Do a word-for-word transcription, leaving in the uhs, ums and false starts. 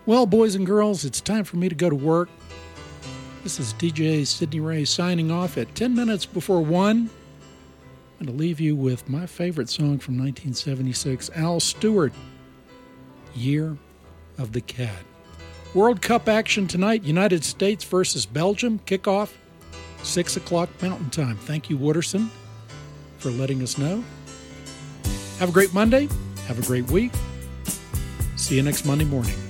Well, boys and girls, it's time for me to go to work. This is D J Sidney Ray signing off at ten minutes before one. I'm going to leave you with my favorite song from nineteen seventy-six, Al Stewart, Year of the Cat. World Cup action tonight, United States versus Belgium, kickoff, six o'clock Mountain Time. Thank you, Wooderson, for letting us know. Have a great Monday. Have a great week. See you next Monday morning.